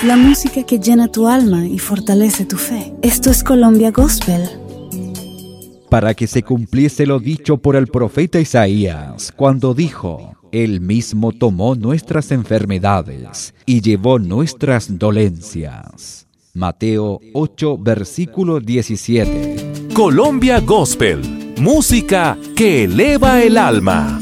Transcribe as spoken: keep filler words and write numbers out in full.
la música que llena tu alma y fortalece tu fe. Esto es Colombia Gospel. Para que se cumpliese lo dicho por el profeta Isaías, cuando dijo: Él mismo tomó nuestras enfermedades y llevó nuestras dolencias. Mateo ocho, versículo diecisiete. Colombia Gospel, música que eleva el alma.